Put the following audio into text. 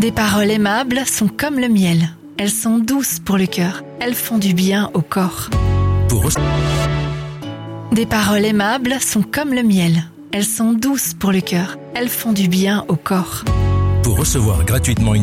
Des paroles aimables sont comme le miel. Elles sont douces pour le cœur. Elles font du bien au corps. Des paroles aimables sont comme le miel. Elles sont douces pour le cœur. Elles font du bien au corps. Pour recevoir gratuitement une